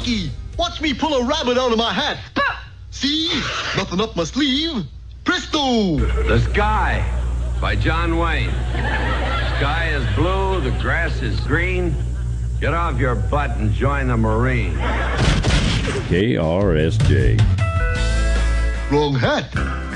Rocky, watch me pull a rabbit out of my hat. See? Nothing up my sleeve. Presto! The Sky by John Wayne. Sky is blue, the grass is green. Get off your butt and join the Marine. KRSJ. Wrong hat.